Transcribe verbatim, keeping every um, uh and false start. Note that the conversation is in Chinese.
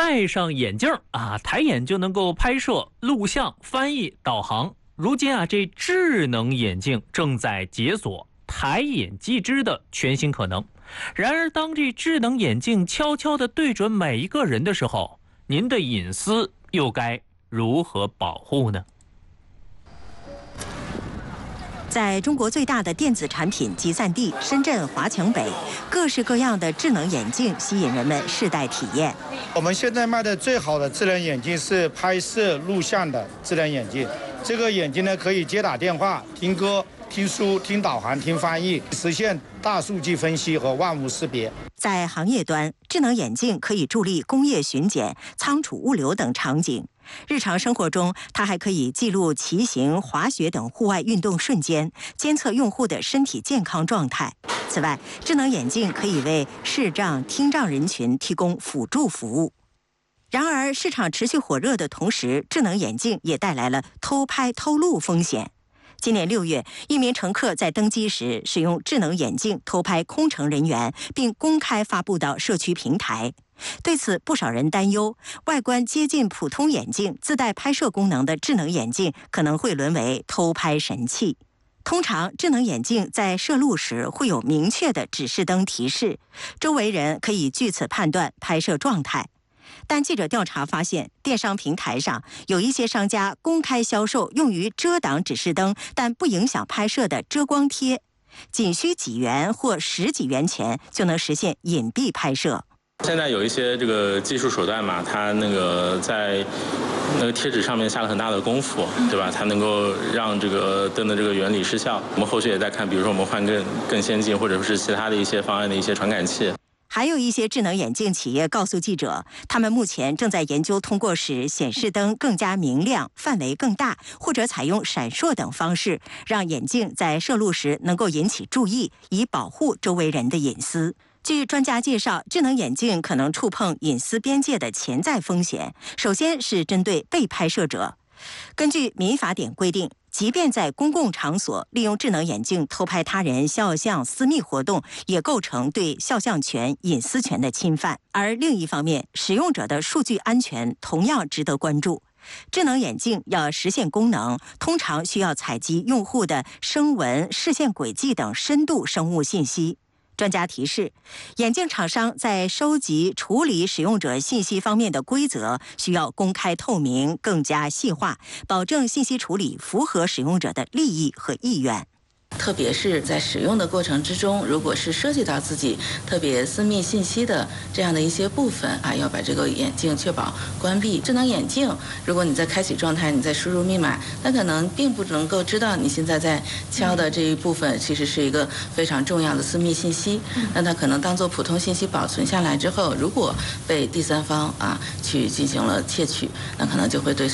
戴上眼镜啊，抬眼就能够拍摄、录像、翻译、导航。如今啊，这智能眼镜正在解锁抬眼即知的全新可能。然而，当这智能眼镜悄悄地对准每一个人的时候，您的隐私又该如何保护呢？ 在中国最大的电子产品集散地深圳华强北，各式各样的智能眼镜吸引人们世代体验。 我们现在卖的最好的智能眼镜是拍摄录像的智能眼镜。这个眼镜呢，可以接打电话、听歌、听书、听导航、听翻译，实现大数据分析和万物识别。 在行业端，智能眼镜可以助力工业巡检、仓储物流等场景。日常生活中，它还可以记录骑行、滑雪等户外运动瞬间，监测用户的身体健康状态。此外，智能眼镜可以为视障、听障人群提供辅助服务。然而，市场持续火热的同时，智能眼镜也带来了偷拍、偷录风险。今年六月，一名乘客在登机时使用智能眼镜偷拍空乘人员，并公开发布到社区平台。对此，不少人担忧，外观接近普通眼镜、自带拍摄功能的智能眼镜可能会沦为偷拍神器。通常，智能眼镜在摄录时会有明确的指示灯提示，周围人可以据此判断拍摄状态。但记者调查发现，电商平台上有一些商家公开销售用于遮挡指示灯但不影响拍摄的遮光贴，仅需几元或十几元钱就能实现隐蔽拍摄。 现在有一些这个技术手段嘛，它那个在那个贴纸上面下了很大的功夫，对吧？才能够让这个灯的这个原理失效。我们后续也在看，比如说我们换更更先进或者是其他的一些方案的一些传感器。 还有一些智能眼镜企业告诉记者，他们目前正在研究通过使显示灯更加明亮、范围更大，或者采用闪烁等方式，让眼镜在摄录时能够引起注意，以保护周围人的隐私。据专家介绍，智能眼镜可能触碰隐私边界的潜在风险，首先是针对被拍摄者。根据民法典规定，即便在公共场所利用智能眼镜偷拍他人肖像私密活动，也构成对肖像权、隐私权的侵犯。而另一方面，使用者的数据安全同样值得关注。智能眼镜要实现功能，通常需要采集用户的声纹、视线轨迹等深度生物信息。专家提示，眼镜厂商在收集、处理使用者信息方面的规则需要公开透明、更加细化，保证信息处理符合使用者的利益和意愿。 特别是在使用的过程之中，如果是涉及到自己特别私密信息的这样的一些部分啊，要把这个眼镜确保关闭。智能眼镜，如果你在开启状态，你在输入密码，那可能并不能够知道你现在在敲的这一部分其实是一个非常重要的私密信息。那它可能当做普通信息保存下来之后，如果被第三方啊去进行了窃取，那可能就会对